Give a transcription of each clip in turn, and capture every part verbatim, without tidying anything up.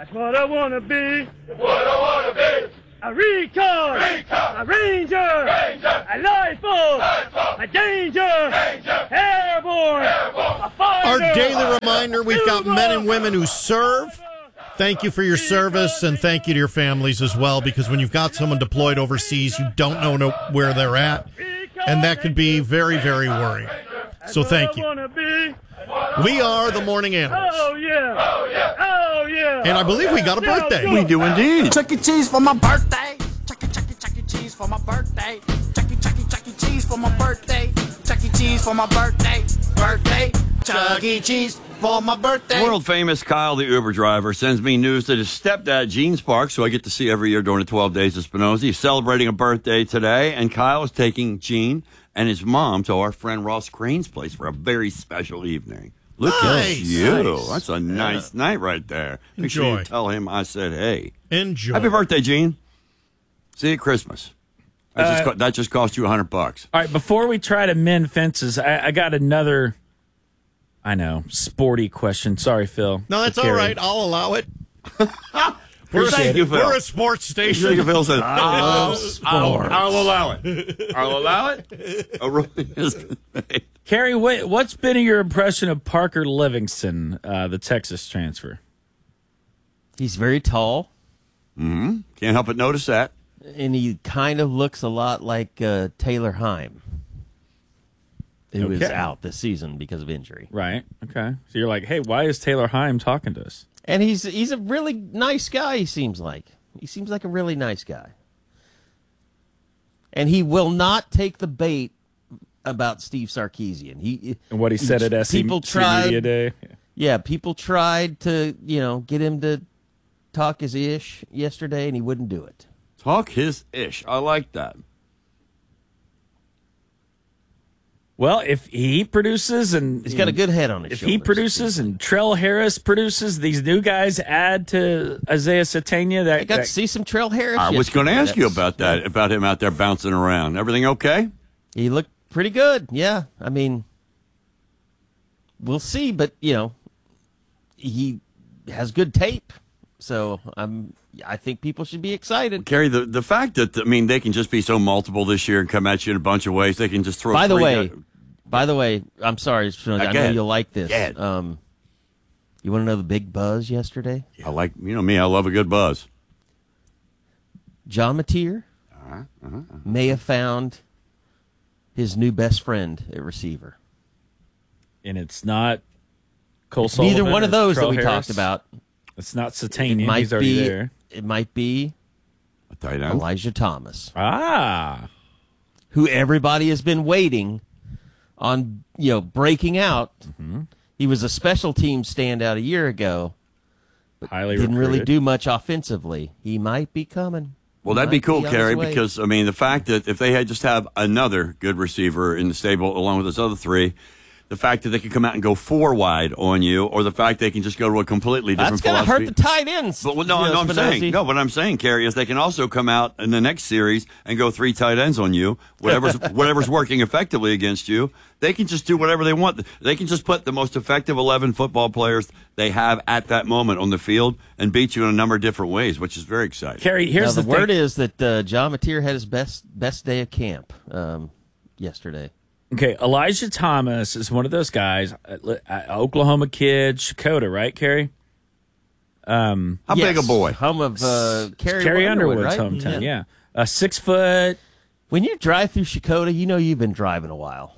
That's what I want to be. That's what I want to be. A recon, Recon. a ranger, Ranger. a lifeboat, Lifeboat. a danger, Danger. airborne, Airborne. a fighter. Our daily reminder, we've got men and women who serve. Thank you for your service, and thank you to your families as well, because when you've got someone deployed overseas, you don't know no- where they're at, and that could be very, very worrying. So thank you. We are the Morning Animals. Oh, yeah. Oh, yeah. Oh, yeah. And I believe we got a birthday. We do indeed. Chuck E. Cheese for my birthday. Chuck E. Chuck E. Chuck E. Cheese for my birthday. Chuck E. Chuck E. Chuck E. Cheese for my birthday. Chuck E. Cheese for my birthday. Birthday. Chuck E. Cheese for my birthday. World famous Kyle, the Uber driver, sends me news that his stepdad, Gene Sparks, who I get to see every year during the twelve days of Spinoza, is celebrating a birthday today, and Kyle is taking Gene and his mom to our friend Ross Crane's place for a very special evening. Look Nice. at you. Nice. That's a nice Yeah. night right there. Make sure Enjoy. you tell him I said hey. Enjoy. Happy birthday, Gene. See you at Christmas. That, just, Uh, co- that just cost you a hundred bucks. All right, before we try to mend fences, I, I got another, I know, sporty question. Sorry, Phil. No, that's all Carrie. right. I'll allow it. We're, Thank a, you, Phil. we're a sports station. Thank you, Phil said, love I'll, sports. I'll, I'll allow it. I'll allow it. A ruling has been made. Carrie, what, what's been your impression of Parker Livingston, uh, the Texas transfer? He's very tall, Mm-hmm. Can't help but notice that. and he kind of looks a lot like uh, Taylor Heim, who is Okay. out this season because of injury. Right. Okay. So you're like, hey, why is Taylor Heim talking to us? And he's he's a really nice guy, he seems like. He seems like a really nice guy. And he will not take the bait about Steve Sarkisian. He And what he said at S C people tried, Media Day. Yeah, people tried to, you know, get him to talk his ish yesterday, and he wouldn't do it. Talk his ish. I like that. Well, if he produces and He's got a good head on his if shoulders. he produces and Trell Harris produces, these new guys add to Isaiah Satania. That I got that- to see some Trell Harris. I was going to yesterday. ask you That's- about that, about him out there bouncing around. Everything okay? He looked pretty good. Yeah, I mean, we'll see, but you know, he has good tape, so I'm. I think people should be excited. Kerry, the, the fact that, I mean, they can just be so multiple this year and come at you in a bunch of ways. They can just throw By the three way, guys- by the way, I'm sorry, Sean, I go know ahead. you'll like this. Go ahead. Um, you want to know the big buzz yesterday? I like, you know me, I love a good buzz. John Mateer Uh-huh, uh-huh, uh-huh. may have found his new best friend at receiver. and it's not Cole Sullivan. Neither one of or those that Trell we Harris. talked about. It's not It Satania. might He's already be. there. It might be A tight end. Elijah Thomas, Ah. who everybody has been waiting on, you know, breaking out. Mm-hmm. He was a special team standout a year ago, Highly didn't really recruited. do much offensively. He might be coming. Well, He that'd be might cool, on his Kerry, way. because, I mean, the fact that if they had just have another good receiver in the stable along with those other three, the fact that they could come out and go four wide on you, or the fact they can just go to a completely different that's going to philosophy. hurt the tight ends. But well, no, you know, no, I'm saying Spinozzi. no. What I'm saying, Kerry, is they can also come out in the next series and go three tight ends on you. Whatever's whatever's working effectively against you, they can just do whatever they want. They can just put the most effective eleven football players they have at that moment on the field and beat you in a number of different ways, which is very exciting. Carrie, here's now, the, the, word thing. is that uh, John Mateer had his best best day of camp um, yesterday. Okay, Elijah Thomas is one of those guys, uh, uh, Oklahoma kid, Shakota, right, Carrie? Um, How big a boy? Home of uh, Carrie, Carrie Underwood, Underwood's right? hometown, yeah. Uh, six foot. When you drive through Shakota, you know you've been driving a while.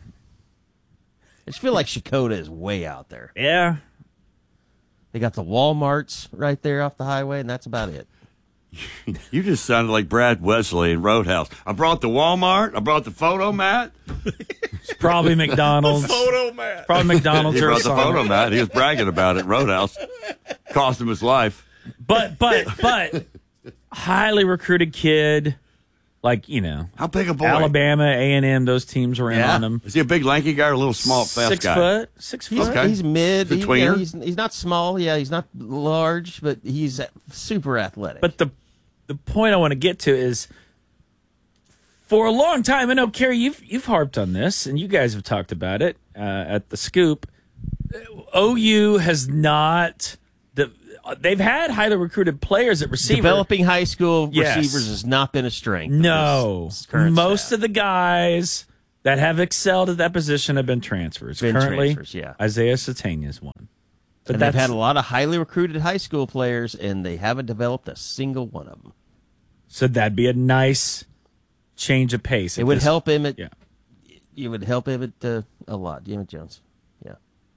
I just feel like Shakota is way out there. Yeah. They got the Walmarts right there off the highway, and that's about it. You just sounded like Brad Wesley in Roadhouse. I brought the Walmart. I brought the photo mat. It's probably McDonald's. Photo man. Probably McDonald's He or a brought the Sonic. photo mat. He was bragging about it. Roadhouse cost him his life. But, but, but, highly recruited kid. Like, you know, How big a boy? Alabama, A and M, those teams were in Yeah. on him. Is he a big lanky guy or a little small fast Six guy? foot. Six He's, foot. Okay. he's mid. The He- you know, tweener? he's, he's not small. Yeah, he's not large, but he's super athletic. But the the point I want to get to is, for a long time, I know, Kerry, you've you've harped on this, and you guys have talked about it uh, at the Scoop. O U has not the they've had highly recruited players at receiver. Developing high school Yes. receivers has not been a strength. of No, this current most staff. of the guys that have excelled at that position have been transfers. Been Currently, transfers, yeah. Isaiah Satania's one. But and they've that's- had a lot of highly recruited high school players, and they haven't developed a single one of them. So that'd be a nice change of pace. It at would this- help him at. Yeah. It would help him at uh, a lot. Emmett Jones. Yeah.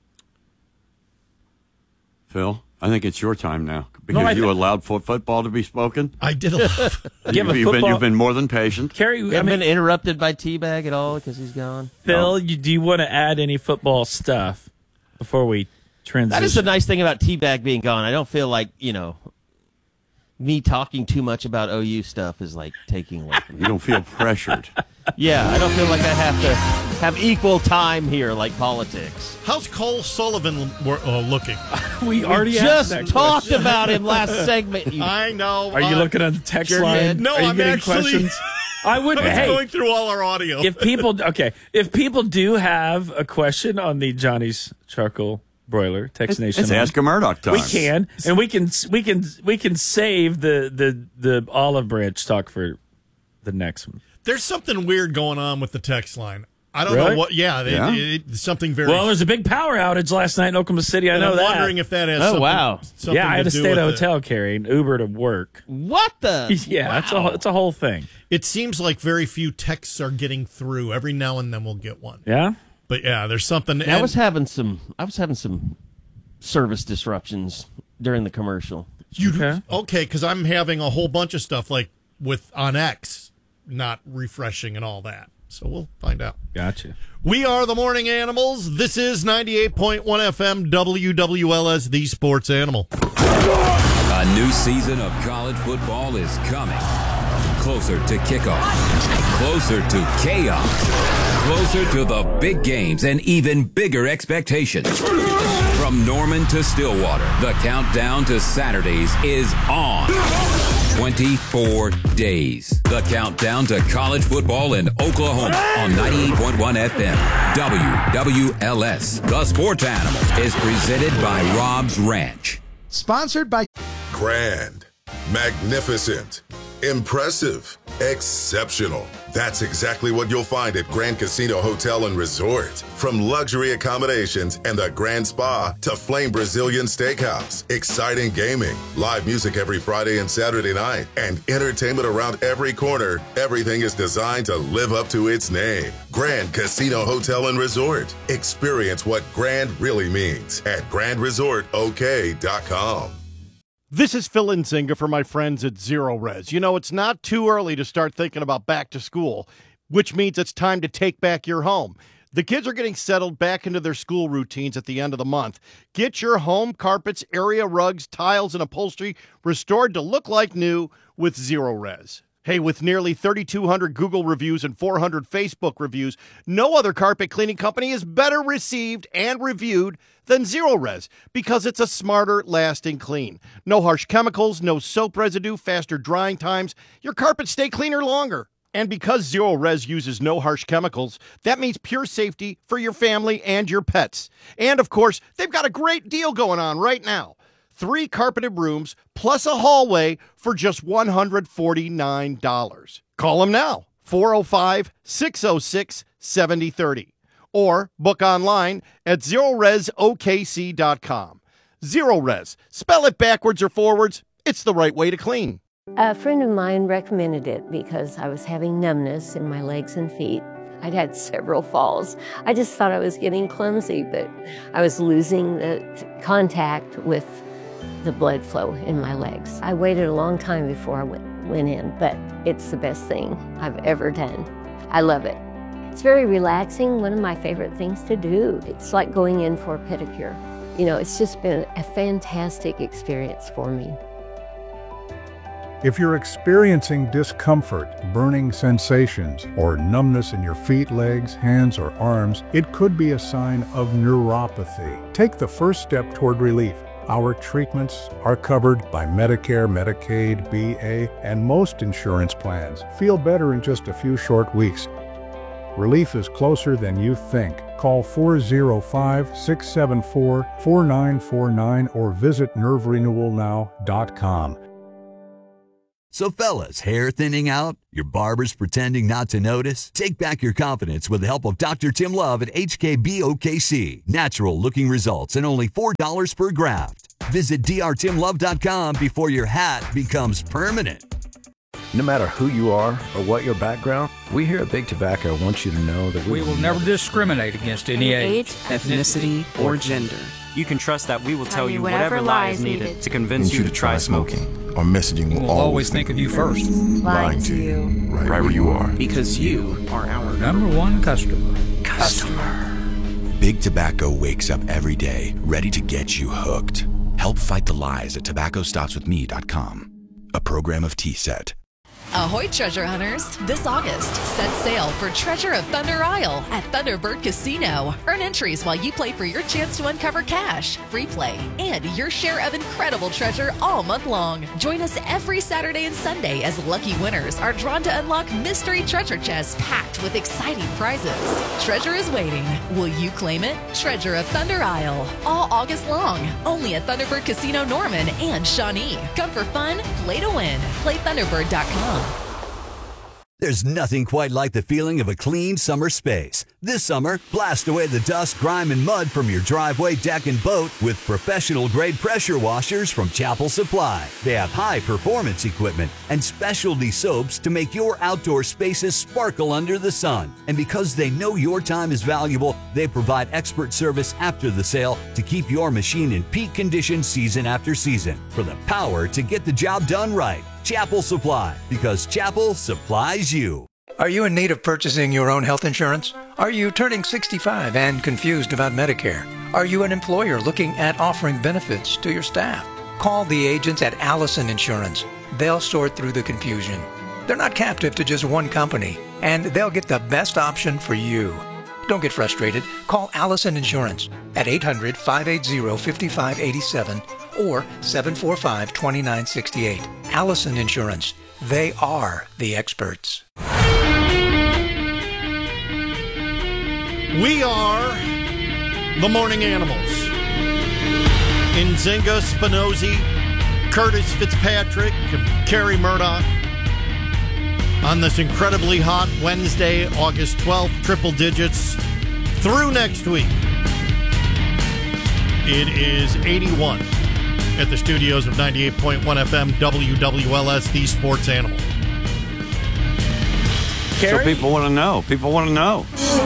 Phil, I think it's your time now because I you thi- allowed for football to be spoken. I did a lot. Give a you've, been, football- you've been more than patient. Kerry, We I haven't mean, been interrupted by Teabag at all because he's gone. Phil, you, do you want to add any football stuff before we transition? That is the nice thing about Teabag being gone. I don't feel like, you know, me talking too much about O U stuff is like taking away from You me. don't feel pressured. Yeah, I don't feel like I have to have equal time here like politics. How's Cole Sullivan uh, looking? we already Just asked that talked question. about him last segment. You I know. Are you uh, looking at the text Jerkhead. line? No, Are you I'm getting actually- questions? I would. I was Hey, going through all our audio. if people okay, if people do have a question on the Johnny's Charcoal Broiler Text Nation, It's line, Ask a Murdoch time. we can, and we can, we can, we can save the the the olive branch talk for the next one. There's something weird going on with the text line. I don't Really? know what. Yeah, it, Yeah? It, it, something very. Well, there's a big power outage last night in Oklahoma City. I and know I'm that. wondering if that has. Oh, something, wow. something yeah, I had to do stay at a with it. hotel, Carrie, and Uber to work. What the? Yeah, it's a it's a whole thing. It seems like very few texts are getting through. Every now and then we'll get one. Yeah. But yeah, there's something. I and- was having some. I was having some service disruptions during the commercial. You Okay. okay? Because I'm having a whole bunch of stuff like with on X not refreshing and all that. So we'll find out. Gotcha. We are the Morning Animals. This is ninety-eight point one F M W W L S, the Sports Animal. A new season of college football is coming. Closer to kickoff. Closer to chaos. Closer to the big games and even bigger expectations. From Norman to Stillwater, the countdown to Saturdays is on. twenty-four days. The countdown to college football in Oklahoma on ninety-eight point one F M. W W L S. The Sports Animal is presented by Rob's Ranch. Sponsored by Grand, magnificent, impressive, exceptional. That's exactly what you'll find at Grand Casino Hotel and Resort. From luxury accommodations and the Grand Spa to Flame Brazilian Steakhouse, exciting gaming, live music every Friday and Saturday night, and entertainment around every corner, everything is designed to live up to its name. Grand Casino Hotel and Resort. Experience what grand really means at grand resort o k dot com. This is Phil Nzinga for my friends at Zero Res. You know, it's not too early to start thinking about back to school, which means it's time to take back your home. The kids are getting settled back into their school routines at the end of the month. Get your home carpets, area rugs, tiles, and upholstery restored to look like new with Zero Res. Hey, with nearly thirty-two hundred Google reviews and four hundred Facebook reviews, no other carpet cleaning company is better received and reviewed than Zero Res because it's a smarter, lasting clean. No harsh chemicals, no soap residue, faster drying times. Your carpets stay cleaner longer. And because Zero Res uses no harsh chemicals, that means pure safety for your family and your pets. And of course, they've got a great deal going on right now. Three carpeted rooms plus a hallway for just one hundred forty-nine dollars. Call them now, four oh five, six oh six, seven oh three oh. Or book online at zero res o k c dot com. Zero Res. Spell it backwards or forwards. It's the right way to clean. A friend of mine recommended it because I was having numbness in my legs and feet. I'd had several falls. I just thought I was getting clumsy, but I was losing the contact with the blood flow in my legs. I waited a long time before I went, went in, but it's the best thing I've ever done. I love it. It's very relaxing, one of my favorite things to do. It's like going in for a pedicure. You know, it's just been a fantastic experience for me. If you're experiencing discomfort, burning sensations, or numbness in your feet, legs, hands, or arms, it could be a sign of neuropathy. Take the first step toward relief. Our treatments are covered by Medicare, Medicaid, B A, and most insurance plans. Feel better in just a few short weeks. Relief is closer than you think. Call four oh five, six seven four, four nine four nine or visit nerve renewal now dot com. So fellas, hair thinning out? Your barber's pretending not to notice? Take back your confidence with the help of Doctor Tim Love at H K B O K C. Natural looking results and only four dollars per graft. Visit D R Tim Love dot com before your hat becomes permanent. No matter who you are or what your background, we here at Big Tobacco want you to know that we, we will never discriminate against any age, ethnicity, or gender. You can trust that we will tell, tell you whatever, whatever lie is needed, needed to convince you to try smoking. Our messaging will we'll always, always think of you first. Lying to you, right, right where you are. Because you are our number one customer. Customer. Big Tobacco wakes up every day ready to get you hooked. Help fight the lies at tobacco stops with me dot com. A program of T-Set. Ahoy, treasure hunters! This August, set sail for Treasure of Thunder Isle at Thunderbird Casino. Earn entries while you play for your chance to uncover cash, free play, and your share of incredible treasure all month long. Join us every Saturday and Sunday as lucky winners are drawn to unlock mystery treasure chests packed with exciting prizes. Treasure is waiting. Will you claim it? Treasure of Thunder Isle, all August long, only at Thunderbird Casino Norman and Shawnee. Come for fun, play to win. Play thunderbird dot com. There's nothing quite like the feeling of a clean summer space. This summer, blast away the dust, grime, and mud from your driveway, deck, and boat with professional-grade pressure washers from Chapel Supply. They have high-performance equipment and specialty soaps to make your outdoor spaces sparkle under the sun. And because they know your time is valuable, they provide expert service after the sale to keep your machine in peak condition season after season. For the power to get the job done right. Chapel Supply, because Chapel supplies you. Are you in need of purchasing your own health insurance? Are you turning sixty-five and confused about Medicare? Are you an employer looking at offering benefits to your staff? Call the agents at Allison Insurance. They'll sort through the confusion. They're not captive to just one company, and they'll get the best option for you. Don't get frustrated. Call Allison Insurance at eight hundred, five eight zero, five five eight seven or seven four five, two nine six eight. Allison Insurance. They are the experts. We are the Morning Animals. Nzinga, Spinozzi, Curtis Fitzpatrick, and Kerry Murdoch on this incredibly hot Wednesday, August twelfth, triple digits through next week. It is eighty-one at the studios of ninety-eight point one F M W W L S, the Sports Animal. Kerry? So people want to know. People want to know.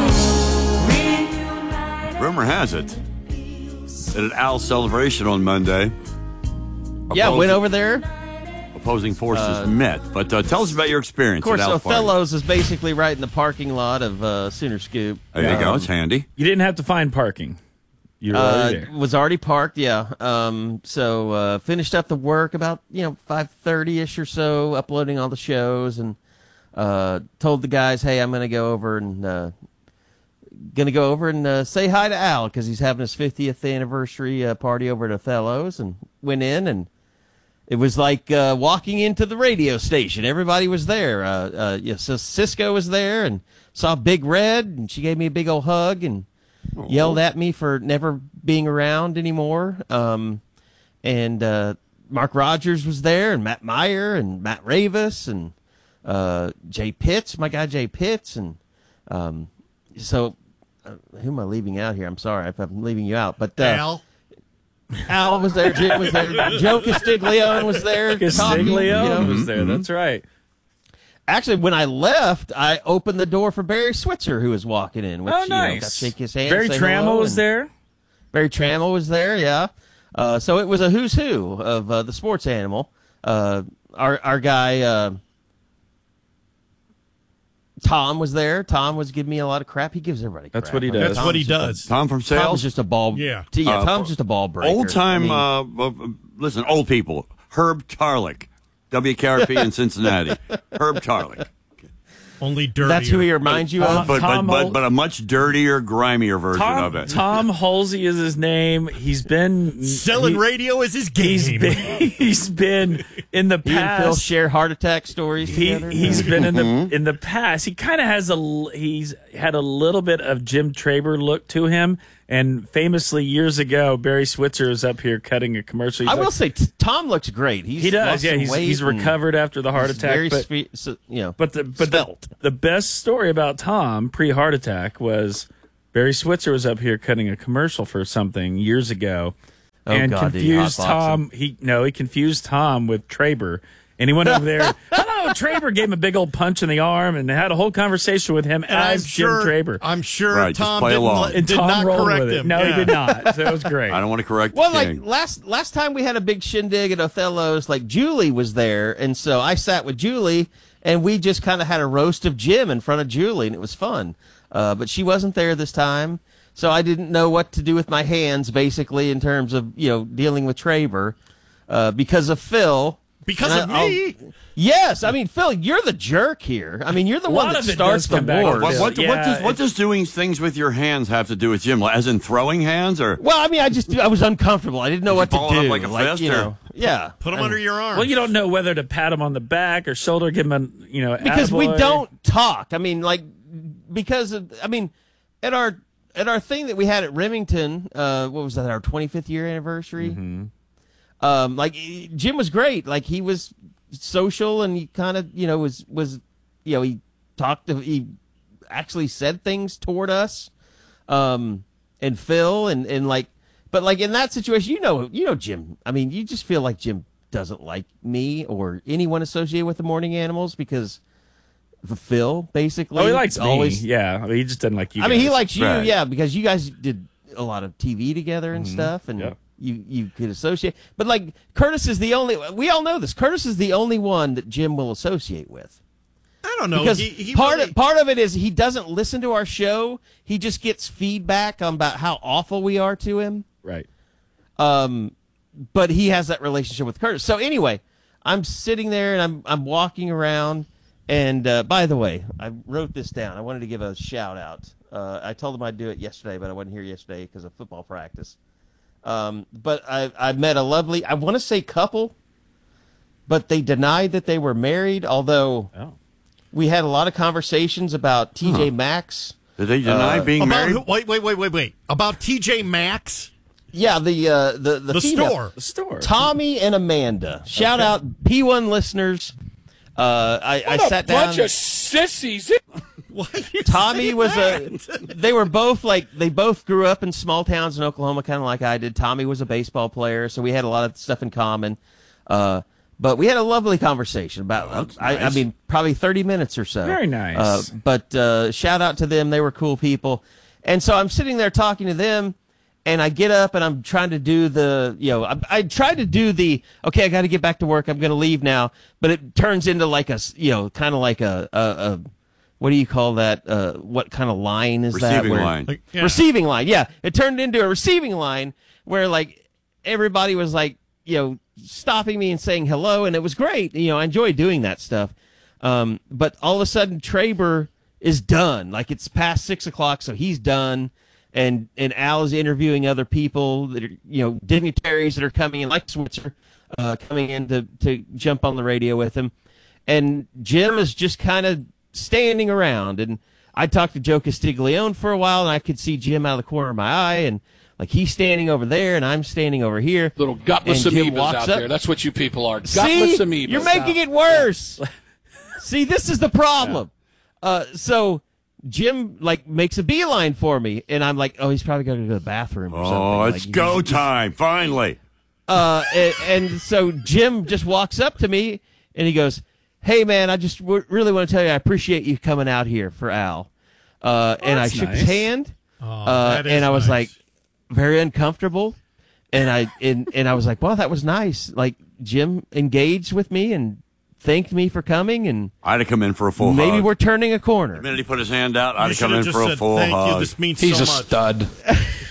Rumor has it that at Al's celebration on Monday, yeah, went over there. Opposing forces uh, met. But uh, tell us about your experience. Of course, at Al's Othello's is basically right in the parking lot of uh, Sooner Scoop. There you um, go. It's handy. You didn't have to find parking. You were uh, already there. Was already parked, yeah. Um, so uh, finished up the work about you know five thirty ish or so, uploading all the shows, and uh, told the guys, hey, I'm going to go over and uh, going to go over and uh, say hi to Al because he's having his fiftieth anniversary uh, party over at Othello's, and went in, and it was like uh, walking into the radio station. Everybody was there. Uh, uh, yeah, so Cisco was there, and saw Big Red, and she gave me a big old hug, and Aww. Yelled at me for never being around anymore. Um, and uh, Mark Rogers was there, and Matt Meyer, and Matt Ravis, and uh, Jay Pitts, my guy Jay Pitts, and um, so uh, who am I leaving out here? I'm sorry if I'm leaving you out, but uh, Al. Al was there. Jim was there. Joe Castiglione was there. Castiglione you know. was there. That's right. Actually, when I left, I opened the door for Barry Switzer, who was walking in. Which, oh, nice. You know, got to shake his hand. Barry Trammell was there. Barry Trammell was there, yeah. Uh, so it was a who's who of uh, the sports animal. Uh, our our guy uh, Tom was there. Tom was giving me a lot of crap. He gives everybody crap. That's what he does. That's Tom's what he does. A, Tom from sales? Tom's just a ball. Yeah. Yeah, Uh, Tom's just a ball breaker. Old time, I mean, uh, uh, listen, old people. Herb Tarlick, W K R P in Cincinnati. Herb Tarlick. Only dirtier. That's who he reminds you of? But, but, Tom but, Hol- but a much dirtier, grimier version Tom, of it. Tom Halsey is his name. He's been Selling he- radio is his game. He's been, he's been in the He and Phil past. share heart attack stories He together. he's been in the in the past. He kind of has a l- he's had a little bit of Jim Traber look to him. And famously, years ago, Barry Switzer is up here cutting a commercial. He's I like- will say, t- Tom looks great. He's he does, lost yeah. some He's, weight he's and recovered after the heart he's attack. Very, but, spe- so, you know, but the but the, the best story about Tom pre heart attack was Barry Switzer was up here cutting a commercial for something years ago, Oh, and God, did he confused hotbox Tom. He no, he confused Tom with Traber. And he went over there. Hello, Traber gave him a big old punch in the arm and had a whole conversation with him And I'm as sure, Jim Traber. I'm sure Right, just Tom play didn't, along. let- And did Tom not rolled correct with it. him. No, Yeah. he did not. So it was great. I don't want to correct Well, the like king. last last time we had a big shindig at Othello's, like Julie was there, and so I sat with Julie, and we just kind of had a roast of Jim in front of Julie, and it was fun. Uh, but she wasn't there this time, so I didn't know what to do with my hands, basically, in terms of you know dealing with Traber uh, because of Phil. Because And of I- me? I'll- Yes, I mean Phil, you're the jerk here. I mean, you're the A one lot that of it starts does the come back to war. What, Phil. what, Yeah, what, does, what it- does doing things with your hands have to do with Jim? As in throwing hands, or Well, I mean, I just I was uncomfortable. I didn't know Did what you to ball it do. up like a fist, you or- know, yeah. Put him I- under your arm. Well, you don't know whether to pat him on the back or shoulder, give him a you know because we attaboy. don't talk. I mean, like because of, I mean, at our at our thing that we had at Remington, uh, what was that? Our twenty-fifth year anniversary. Mm-hmm. Um, like Jim was great. Like he was social and he kind of you know was was you know he talked to he actually said things toward us, um, and Phil and and like but like in that situation, you know you know Jim. I mean, you just feel like Jim doesn't like me or anyone associated with the Morning Animals because of Phil, basically. Oh, he likes me. Always, Yeah, I mean, he just doesn't like you. I mean, he guys. likes you, Right. yeah, because you guys did a lot of T V together and stuff, and Yeah. you you could associate. But like Curtis is the only. We all know this. Curtis is the only one that Jim will associate with. I don't know. Because he, he part really- of, part of it is he doesn't listen to our show. He just gets feedback on about how awful we are to him. right. Um, but he has that relationship with Curtis. So anyway, I'm sitting there and I'm I'm walking around. And uh, by the way, I wrote this down. I wanted to give a shout out. Uh, I told them I'd do it yesterday, but I wasn't here yesterday because of football practice. Um, but I I met a lovely, I want to say couple, but they denied that they were married. Although Oh. we had a lot of conversations about T J Maxx. did they deny Uh, being About married? who, wait, wait, wait, wait, wait. About T J Maxx? Yeah, the uh, the the, The female- store. The store. Tommy and Amanda. Shout out P one listeners. Uh, I, I sat down. bunch of sissies. Tommy was a. They were both like they both grew up in small towns in Oklahoma, kind of like I did. Tommy was a baseball player, so we had a lot of stuff in common. Uh, but we had a lovely conversation about. Oh, that's I, I nice. mean, probably thirty minutes or so. Very nice. Uh, but uh, shout out to them; they were cool people. And so I'm sitting there talking to them. And I get up and I'm trying to do the, you know, I, I tried to do the, okay, I got to get back to work. I'm going to leave now. But it turns into like a, you know, kind of like a, a, a, what do you call that? Uh, what kind of line is that? Receiving Where- line. Like, yeah. Receiving line. Yeah. It turned into a receiving line where like everybody was like, you know, stopping me and saying hello. And it was great. You know, I enjoy doing that stuff. Um, but all of a sudden Traber is done. Like it's past six o'clock. So he's done. And and Al is interviewing other people that are, you know, dignitaries that are coming in, like Switzer, uh, coming in to, to jump on the radio with him. And Jim is just kind of standing around. And I talked to Joe Castiglione for a while, and I could see Jim out of the corner of my eye. And, like, he's standing over there, and I'm standing over here. Little gutless And Jim amoebas walks out up. there. That's what you people are. See? Gutless amoebas. You're making it worse. See, this is the problem. Uh, so... Jim like makes a beeline for me, and I'm like, "Oh, he's probably going to go to the bathroom or something." Oh, it's like, go he's- time, finally. Uh, and, and so Jim just walks up to me, and he goes, "Hey, man, I just w- really want to tell you I appreciate you coming out here for Al." Uh, and I that's shook nice. his hand, Oh, uh, that is and I was nice. like, very uncomfortable, and I and and I was like, "Well, that was nice." Like Jim engaged with me and thanked me for coming, and I'd have come in for a full maybe hug. we're turning a corner. The minute he put his hand out, I'd You have come should've in just for a said, full "Thank you, hug. this means He's so a much." stud.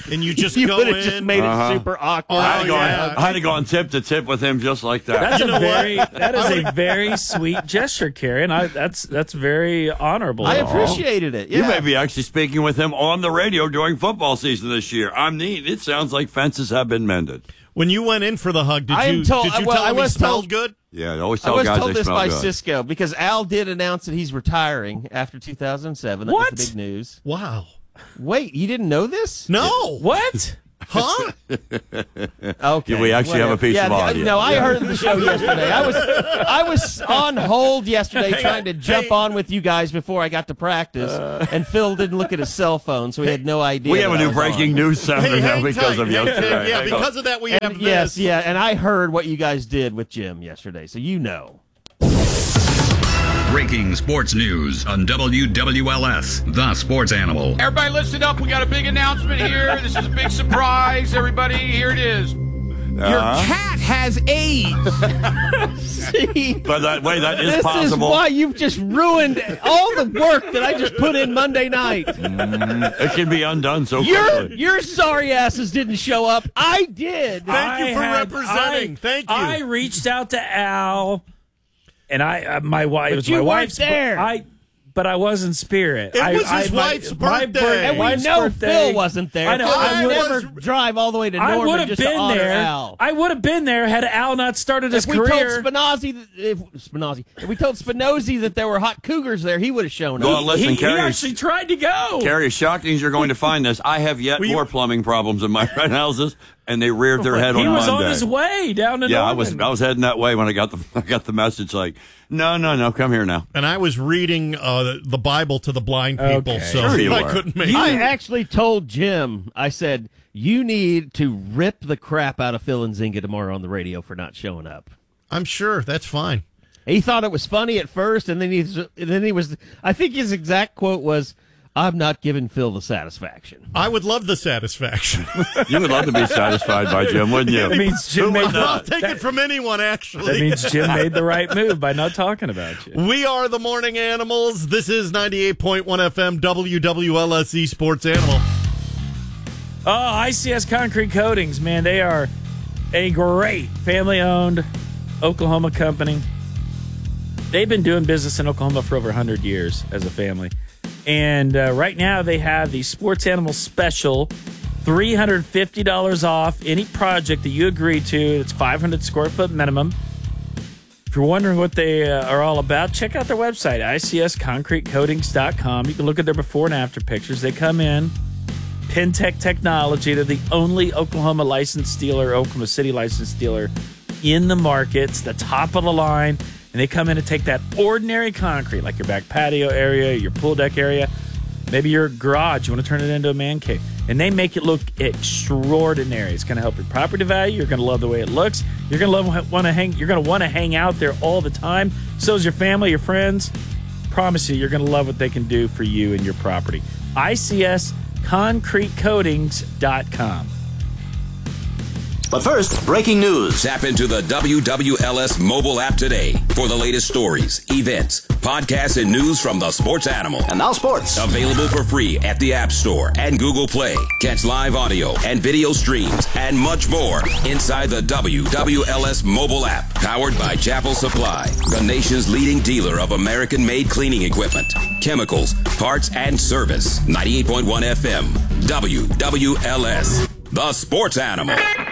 and you just you go would have in. just made Uh-huh. it super awkward. Oh, I had, yeah. gone, I had to go on tip to tip with him just like that. That's You know a very what? that is I a would- very sweet gesture, Carrie, and I that's that's very honorable. I of all. appreciated it. Yeah. You may be actually speaking with him on the radio during football season this year. I'm neat. It sounds like fences have been mended. When you went in for the hug, did I am you told- did you well, tell I him he was smelled told- good? Yeah, I always I tell was guys told they this smell by good. Cisco because Al did announce that he's retiring after two thousand seven. That What? was the big news. Wow. Wait, you didn't know this? No. What? Huh? Okay. We actually have a piece yeah, of audio. No, I Yeah. heard the show yesterday. I was I was on hold yesterday Hey, trying to jump hey. on with you guys before I got to practice, and Phil didn't look at his cell phone, so he had no idea. We have a that I new was breaking on. news sounder Hey, now hang because tight. of Hang yesterday. tight. Yeah, Hang on. because of that, we And have yes, this. yeah, and I heard what you guys did with Jim yesterday, so you know. Breaking sports news on W W L S, the sports animal. Everybody listen up. We got a big announcement here. This is a big surprise. Everybody, here it is. Your Uh-huh. cat has AIDS. See, But that way, that is this possible. is why you've just ruined all the work that I just put in Monday night. Mm, it can be undone so Your quickly. your sorry asses didn't show up. I did. Thank you I for had- representing. I- Thank you. I reached out to Al, and I uh, my wife. But it was you my weren't wife's bir- there. I, but I was in spirit. It I, was I, his my- wife's my birthday. bir- And we wife's know birthday. Phil wasn't there. I know. Phil I would would never was- drive all the way to I would Norman have just to been honor there. Al. I would have been there had Al not started his If we career. told Spinozzi, that- if, Spinozzi, if we told Spinozzi that there were hot cougars there, he would have shown Well, up. listen, he, he Carrie, actually tried to go. Carrie, as shocking as you're going to find this, I have yet more plumbing problems in my red houses, and they reared their head he on was Monday. on his way down to yeah, Norman. I was I was heading that way when I got the I got the message like, no, no, no, come here now. And I was reading uh, the Bible to the blind people, Okay. so Sure you I were. couldn't make I it. actually told Jim, I said, you need to rip the crap out of Phil and Zinga tomorrow on the radio for not showing up. I'm sure that's fine. He thought it was funny at first, and then he, and then he was, I think his exact quote was, I'm not giving Phil the satisfaction. I would love the satisfaction. You would love to be satisfied by Jim, wouldn't you? That means Jim made I'll the, take it from anyone, actually. that means Jim made the right move by not talking about you. We are the Morning Animals. This is ninety-eight point one F M W W L S E Sports Animal. Oh, I C S Concrete Coatings, man, they are a great family-owned Oklahoma company. They've been doing business in Oklahoma for over one hundred years as a family. And uh, right now they have the Sports Animal Special, three hundred fifty dollars off any project that you agree to. It's five hundred square foot minimum. If you're wondering what they uh, are all about, check out their website, I C S concrete coatings dot com. You can look at their before and after pictures. They come in, Pentec Technology. They're the only Oklahoma licensed dealer, Oklahoma City licensed dealer in the market. It's the top of the line. And they come in and take that ordinary concrete, like your back patio area, your pool deck area, maybe your garage. You want to turn it into a man cave. And they make it look extraordinary. It's going to help your property value. You're going to love the way it looks. You're going to love want to hang. You're going to want to hang out there all the time. So is your family, your friends. Promise you, you're going to love what they can do for you and your property. I C S concrete coatings dot com. But first, breaking news. Tap into the W W L S mobile app today for the latest stories, events, podcasts, and news from the sports animal. And now sports. Available for free at the App Store and Google Play. Catch live audio and video streams and much more inside the W W L S mobile app. Powered by Chapel Supply, the nation's leading dealer of American-made cleaning equipment, chemicals, parts, and service. ninety-eight point one F M, W W L S, the sports animal.